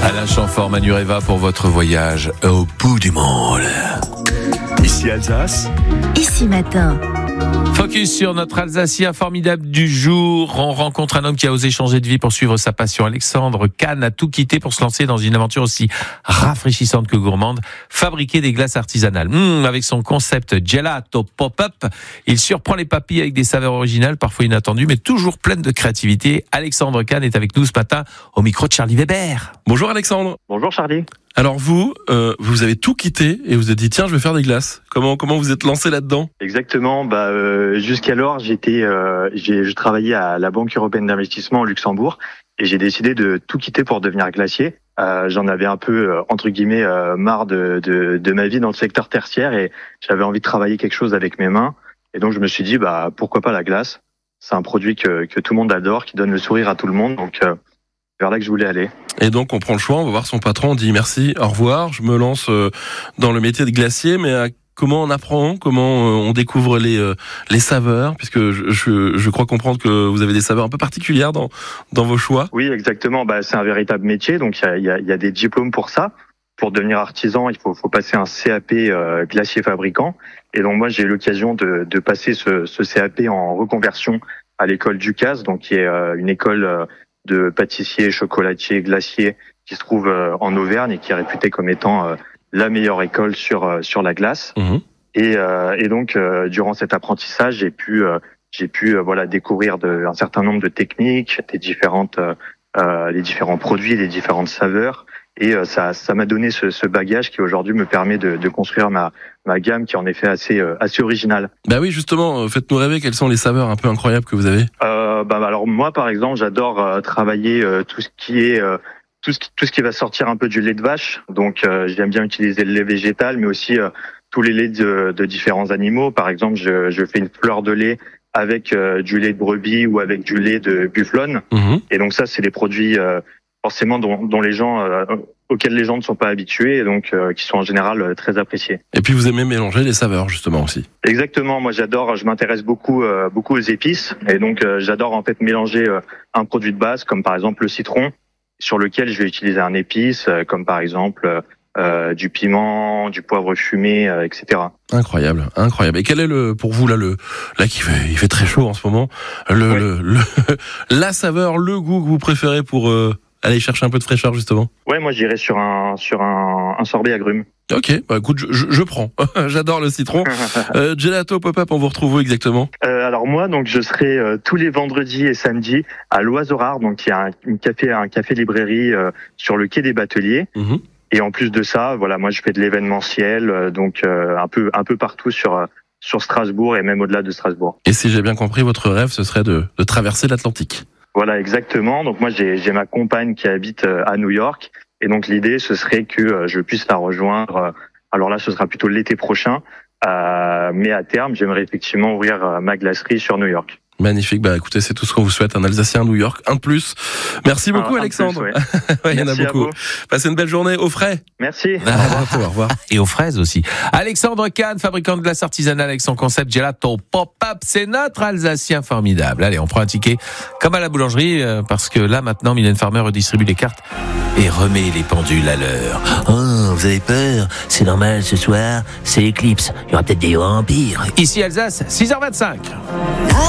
Alain Chamfort, Manureva pour votre voyage au bout du monde. Ici Alsace. Ici Matin. Focus sur notre Alsacien formidable du jour. On rencontre un homme qui a osé changer de vie pour suivre sa passion. Alexandre Kahn a tout quitté pour se lancer dans une aventure aussi rafraîchissante que gourmande, fabriquer des glaces artisanales. Avec son concept Gelato Pop-Up, il surprend les papilles avec des saveurs originales, parfois inattendues, mais toujours pleines de créativité. Alexandre Kahn est avec nous ce matin au micro de Charlie Weber. Bonjour Alexandre. Bonjour Charlie. Alors vous avez tout quitté et vous avez dit tiens je vais faire des glaces. Comment vous êtes lancé là-dedans? Exactement. Jusqu'alors je travaillais à la Banque européenne d'investissement au Luxembourg et j'ai décidé de tout quitter pour devenir glacier. J'en avais un peu entre guillemets marre de ma vie dans le secteur tertiaire et j'avais envie de travailler quelque chose avec mes mains. Et donc je me suis dit pourquoi pas la glace. C'est un produit que tout le monde adore, qui donne le sourire à tout le monde. Donc vers là que je voulais aller. Et donc on prend le choix, on va voir son patron, on dit merci, au revoir, je me lance dans le métier de glacier, mais comment on apprend, comment on découvre les saveurs, puisque je crois comprendre que vous avez des saveurs un peu particulières dans vos choix. Oui, exactement. C'est un véritable métier, donc il y a des diplômes pour ça. Pour devenir artisan, il faut passer un CAP glacier fabricant. Et donc moi j'ai eu l'occasion de passer ce CAP en reconversion à l'école Ducasse, donc qui est une école de pâtissier, chocolatier, glacier qui se trouve en Auvergne et qui est réputée comme étant la meilleure école sur la glace. Mmh. Et donc durant cet apprentissage, j'ai pu découvrir un certain nombre de techniques, les différents produits, les différentes saveurs. Et ça m'a donné ce bagage qui aujourd'hui me permet de construire ma gamme qui est en effet assez originale. Bah oui, justement, faites-nous rêver, quelles sont les saveurs un peu incroyables que vous avez? Alors moi par exemple, j'adore travailler tout ce qui va sortir un peu du lait de vache. Donc j'aime bien utiliser le lait végétal, mais aussi tous les laits de différents animaux. Par exemple, je fais une fleur de lait avec du lait de brebis ou avec du lait de bufflonne. Mmh. Et donc ça, c'est des produits forcément dont les gens auxquels les gens ne sont pas habitués et donc qui sont en général très appréciés. Et puis vous aimez mélanger les saveurs justement aussi. Exactement, moi je m'intéresse beaucoup aux épices et donc j'adore en fait mélanger un produit de base comme par exemple le citron sur lequel je vais utiliser un épice comme par exemple du piment, du poivre fumé, etc. Incroyable. Et quel est pour vous là il fait très chaud en ce moment, la saveur, le goût que vous préférez pour aller chercher un peu de fraîcheur justement? Ouais, moi j'irais sur un sorbet agrumes. Ok, écoute, je prends. J'adore le citron. Gelato Pop-Up, on vous retrouve où exactement? Alors moi, donc je serai tous les vendredis et samedis à l'Oiseau Rare, donc il y a un café librairie sur le quai des Bateliers. Mmh. Et en plus de ça, moi je fais de l'événementiel, donc un peu partout sur Strasbourg et même au-delà de Strasbourg. Et si j'ai bien compris, votre rêve ce serait de traverser l'Atlantique? Voilà, exactement. Donc moi j'ai ma compagne qui habite à New York et donc l'idée ce serait que je puisse la rejoindre. Alors là ce sera plutôt l'été prochain, mais à terme j'aimerais effectivement ouvrir ma glacerie sur New York. Magnifique, écoutez, c'est tout ce qu'on vous souhaite, un Alsacien à New York, un de plus. Merci beaucoup Alexandre. Il y en a beaucoup. Passez une belle journée au frais. Merci. Au revoir. Et aux fraises aussi. Alexandre Kahn, fabricant de glace artisanale avec son concept Gelato Pop-Up, c'est notre Alsacien formidable. Allez, on prend un ticket comme à la boulangerie parce que là maintenant Mylène Farmer redistribue les cartes et remet les pendules à l'heure. Oh, vous avez peur? C'est normal, ce soir, c'est l'éclipse. Il y aura peut-être des vampires. Ici Alsace, 6h25.